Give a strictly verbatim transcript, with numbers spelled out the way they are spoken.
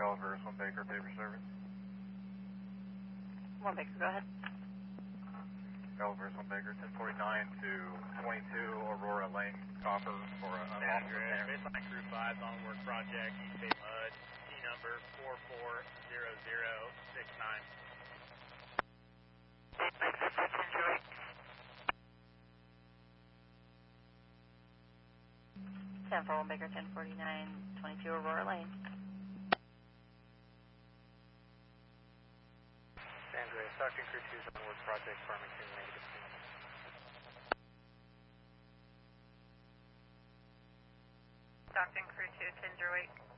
Gulliver's one Baker, paper service. One Baker, go ahead. Gulliver's one Baker, ten forty-nine to twenty-two Aurora Lane, copper for a unlawful repair. Baseline crew five on work project, East Bay Mud, T number four four zero zero six nine. ten four one Baker, ten forty-nine, twenty-two Aurora Lane. Andrea, Stockton Crew two on work project, Farmington, negative two. Stockton Crew two, ten zero eight.